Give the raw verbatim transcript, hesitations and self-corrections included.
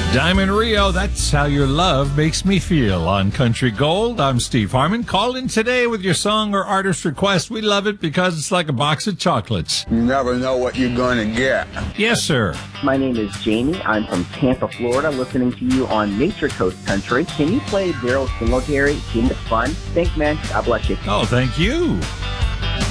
Diamond Rio, that's how your love makes me feel on Country Gold. I'm Steve Harmon. Call in today with your song or artist request. We love it because it's like a box of chocolates. You never know what you're going to get. Yes, sir. My name is Jamie. I'm from Tampa, Florida, listening to you on Nature Coast Country. Can you play Daryl Singletary, King of Fun? Thanks, man. God bless you. Oh, thank you.